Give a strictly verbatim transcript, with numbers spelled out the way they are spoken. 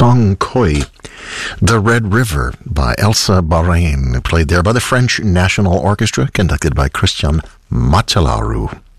Song Koi, The Red River by Elsa Bahrain, played there by the French National Orchestra, conducted by Christian Machelaru.